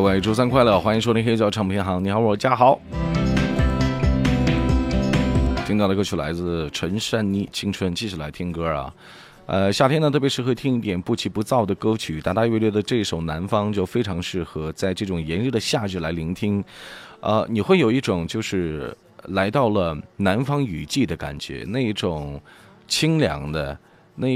各位周三快乐，欢迎收听黑胶唱片行。你好，我嘉豪。听到的歌曲来自陈珊妮，《青春》，继续来听歌啊。夏天呢特别适合听一点不急不躁的歌曲，大大乐队的这首《南方》就非常适合在这种炎热的夏日来聆听。你会有一种就是来到了南方雨季的感觉，那一种清凉的